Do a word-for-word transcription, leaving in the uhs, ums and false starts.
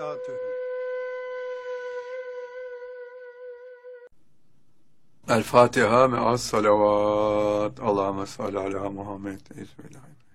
وبركاته. El Fatiha me'as salavat. Allahümme salli ala Muhammed. Bismillahirrahmanirrahim.